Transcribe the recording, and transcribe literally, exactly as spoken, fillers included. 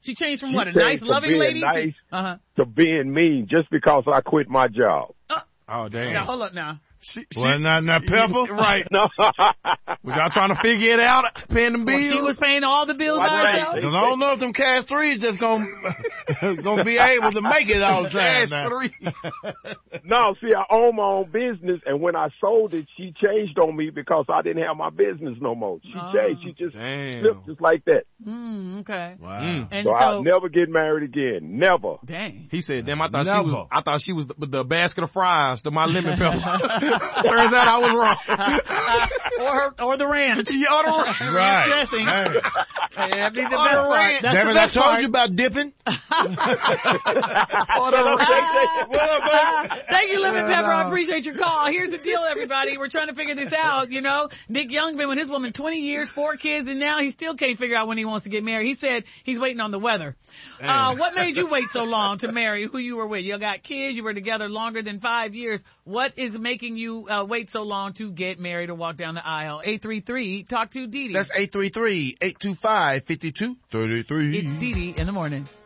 She changed from She what, a changed nice, from loving being lady nice to, uh-huh. to being mean just because I quit my job. Uh, Oh, damn. now, hold up now. She, she, Well, now, now, Pepper. right. No. Was y'all trying to figure it out, paying them Well, bills? she was paying all the bills Well, by right. herself? Cause I don't know if them cash threes just gonna, gonna be able to make it all the time Cash now. three. No, see, I own my own business, and when I sold it, she changed on me because I didn't have my business no more. She Oh. changed. She just Damn. slipped just like that. Mm, okay. Wow. Mm. And So, so, I'll never get married again. Never. dang. He said, damn, I thought Never. she was, I thought she was the, the basket of fries to my lemon pepper. Turns out I was wrong. or her, or the ranch. Yeah, or the ranch. Right. Dressing. Hey. That'd be the Or best the part. ranch. That's Damn the it, I best told part. you about dipping. Or the ranch. What up, baby? Thank you, Lemon Pepper. I appreciate your call. Here's the deal, everybody. We're trying to figure this out, you know. Nick Young been with his woman twenty years, four kids, and now he still can't figure out when he wants to get married. He said he's waiting on the weather. Uh, what made you wait so long to marry who you were with? You got kids. You were together longer than five years. What is making you uh, wait so long to get married or walk down the aisle? eight three three, talk to Dee Dee. That's eight three three, eight two five, five two three three. It's Dee Dee in the morning.